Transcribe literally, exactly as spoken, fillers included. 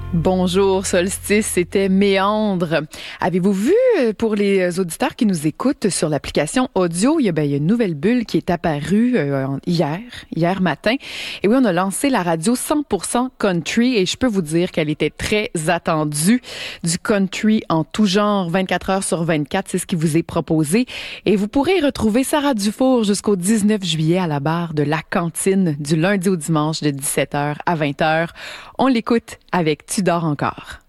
Bonjour Solstice, c'était Méandre. Avez-vous vu, pour les auditeurs qui nous écoutent sur l'application audio, il y a, ben, il y a une nouvelle bulle qui est apparue euh, hier, hier matin. Et oui, on a lancé la radio cent pour cent country et je peux vous dire qu'elle était très attendue. Du country en tout genre, vingt-quatre heures sur vingt-quatre, c'est ce qui vous est proposé. Et vous pourrez retrouver Sarah Dufour jusqu'au dix-neuf juillet à la barre de La Cantine du lundi au dimanche de dix-sept heures à vingt heures. On l'écoute avec Tu dors encore.